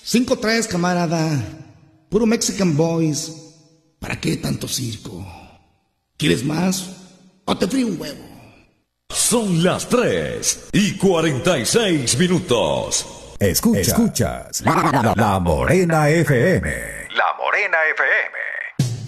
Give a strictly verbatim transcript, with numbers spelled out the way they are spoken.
cinco tres, camarada. Puro Mexican Boys. ¿Para qué tanto circo? ¿Quieres más? ¿O te frío un huevo? Son las tres y cuarenta y seis minutos. Escucha, escuchas La, la, la, la Morena F M. La Morena F M.